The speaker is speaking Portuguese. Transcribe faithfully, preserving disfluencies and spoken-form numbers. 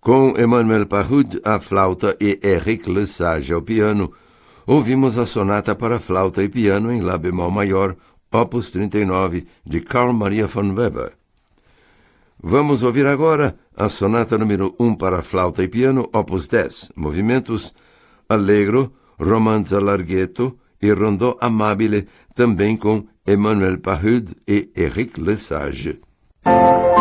Com Emmanuel Pahud à flauta e Éric Lesage ao piano, ouvimos a sonata para flauta e piano em Lá bemol maior, opus trinta e nove, de Carl Maria von Weber. Vamos ouvir agora a sonata número um para flauta e piano, opus dez, movimentos Allegro, Romanza Larghetto e Rondò Amabile, também com Emmanuel Pahud e Éric Lesage.